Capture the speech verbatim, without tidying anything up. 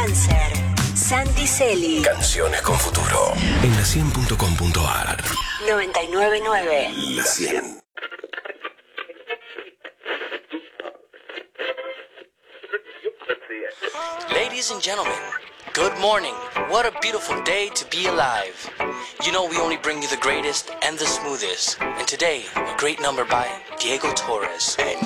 Cáncer, Santi Celi. Canciones con futuro. En la cien punto com punto a r. noventa y nueve punto nueve. La cien. Ladies and gentlemen, good morning. What a beautiful day to be alive. You know we only bring you the greatest and the smoothest. And today, a great number by Diego Torres. And